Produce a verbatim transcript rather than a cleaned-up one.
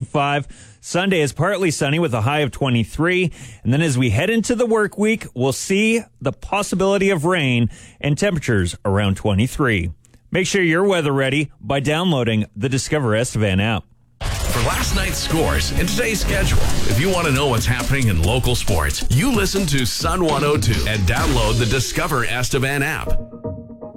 twenty-five. Sunday is partly sunny with a high of twenty-three. And then as we head into the work week, we'll see the possibility of rain and temperatures around twenty-three. Make sure you're weather ready by downloading the Discover Estevan app. For last night's scores and today's schedule, if you want to know what's happening in local sports, you listen to Sun one oh two and download the Discover Estevan app.